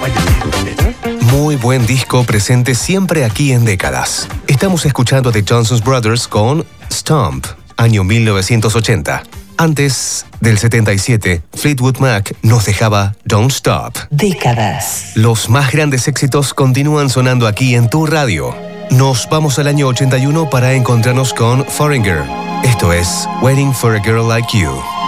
Muy buen disco presente siempre aquí en Décadas. Estamos escuchando The Johnson Brothers con Stomp, año 1980. Antes del 77, Fleetwood Mac nos dejaba Don't Stop. Décadas. Los más grandes éxitos continúan sonando aquí en tu radio. Nos vamos al año 81 para encontrarnos con Foreigner. Esto es Waiting for a Girl Like You.